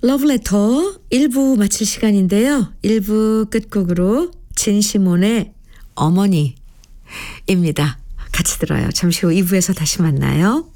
러브레터 1부 마칠 시간인데요. 1부 끝곡으로 진시몬의 어머니입니다. 같이 들어요. 잠시 후 2부에서 다시 만나요.